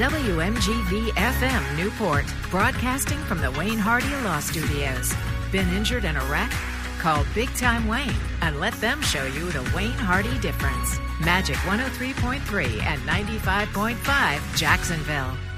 WMGV FM Newport, broadcasting from the Wayne Hardy Law Studios. Been injured in a wreck? Call Big Time Wayne and let them show you the Wayne Hardy difference. Magic 103.3 and 95.5 Jacksonville.